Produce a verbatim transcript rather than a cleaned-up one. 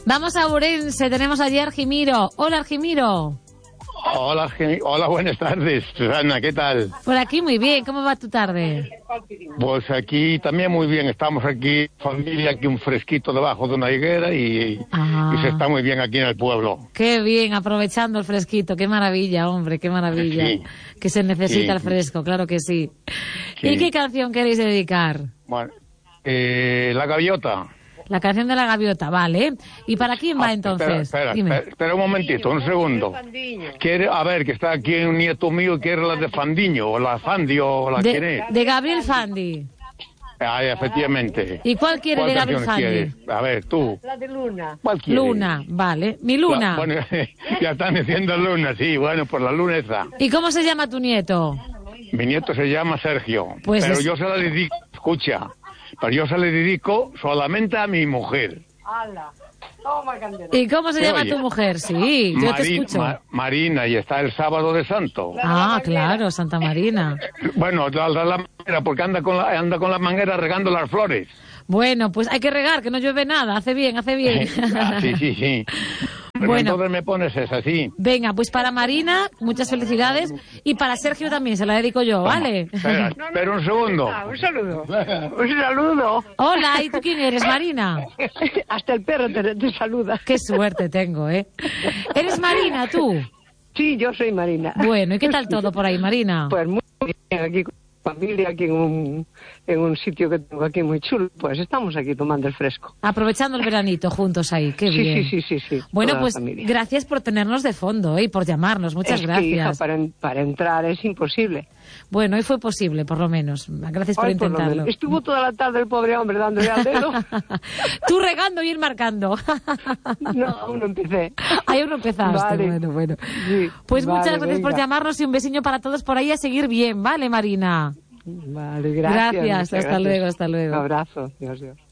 Vamos a Ourense, tenemos allí a Argimiro. Hola, Argimiro. Hola, hola, buenas tardes, Susana, ¿qué tal? Por aquí muy bien, ¿cómo va tu tarde? Pues aquí también muy bien, estamos aquí, familia, aquí un fresquito debajo de una higuera y, ah. y se está muy bien aquí en el pueblo. Qué bien, aprovechando el fresquito, qué maravilla, hombre, qué maravilla. Sí. Que se necesita sí. el fresco, claro que sí. sí. ¿Y qué canción queréis dedicar? Bueno, eh, La Gaviota. La canción de la gaviota, vale. ¿Y para quién va ah, entonces? Espera, espera, espera, espera un momentito, un segundo. Quiere, a ver, que está aquí un nieto mío, quiere la de Fandiño, o la Fandi, o la de, quién es. De Gabriel Fandi. Ay, efectivamente. ¿Y cuál quiere ¿Cuál de Gabriel Fandi? Quieres? A ver, tú. La de Luna. ¿Cuál quieres? Luna, vale. Mi Luna. La, bueno, ya están diciendo Luna, sí, bueno, por la Luna esa. ¿Y cómo se llama tu nieto? Mi nieto se llama Sergio, pues pero es... yo se la dedico, escucha, pero yo se la dedico solamente a mi mujer. Ala. Toma, candela. ¿Y cómo se llama Oye, tu mujer? Sí, yo Mari, te escucho. Ma, Marina, y está el sábado de Santo. Ah, claro, Santa Marina. Bueno, la, la, la manguera, porque anda con, la, anda con la manguera regando las flores. Bueno, pues hay que regar, que no llueve nada. Hace bien, hace bien. ah, sí, sí, sí. Bueno, entonces me pones esa, sí. Venga, pues para Marina, muchas felicidades. Y para Sergio también, se la dedico yo, ¿vale? Espera, espera un segundo. Ah, un saludo. Un saludo. Hola, ¿y tú quién eres, Marina? Hasta el perro te, te saluda. Qué suerte tengo, ¿eh? ¿Eres Marina, tú? Sí, yo soy Marina. Bueno, ¿y qué tal todo por ahí, Marina? Pues muy bien, aquí con familia, aquí en un, en un sitio que tengo aquí muy chulo, pues estamos aquí tomando el fresco. Aprovechando el veranito juntos ahí, qué sí, bien. Sí, sí, sí, sí. Bueno, pues gracias por tenernos de fondo ¿eh? y por llamarnos, muchas es gracias. Que, hija, para, para entrar es imposible. Bueno, hoy fue posible, por lo menos. Gracias por Hoy, intentarlo. Por Estuvo toda la tarde el pobre hombre dándole al dedo. Tú regando y ir marcando. No, aún no empecé. Ahí aún no empezaste. Vale. Bueno, bueno. Sí. Pues vale, muchas gracias venga. por llamarnos y un besiño para todos por ahí a seguir bien, ¿vale, Marina? Vale, gracias. Gracias, hasta gracias. luego, hasta luego. Un abrazo, Dios, Dios.